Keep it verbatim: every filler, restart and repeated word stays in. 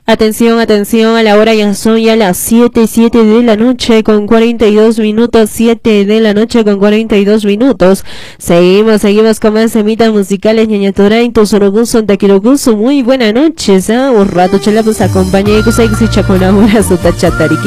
Atención, atención, a la hora ya son ya las siete, siete de la noche con cuarenta y dos minutos, siete de la noche con cuarenta y dos minutos. Seguimos, seguimos con más semitas musicales, ñañatora, en Tosoroguso, Taquiroguso. Muy buenas noches, ¿eh? Un rato, chela, pues acompañé, que se chacona, una su tachatariki.